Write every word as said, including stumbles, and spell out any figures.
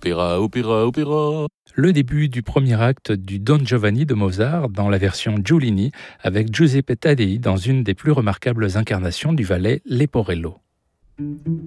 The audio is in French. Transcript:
Opéra, opéra, opéra. Le début du premier acte du Don Giovanni de Mozart dans la version Giulini avec Giuseppe Taddei dans une des plus remarquables incarnations du ballet Leporello.